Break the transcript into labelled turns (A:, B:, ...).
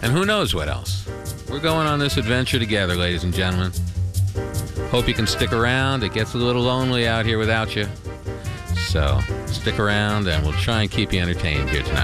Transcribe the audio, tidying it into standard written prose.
A: And who knows what else. We're going on this adventure together, ladies and gentlemen. Hope you can stick around. It gets a little lonely out here without you. So stick around, and we'll try and keep you entertained here tonight.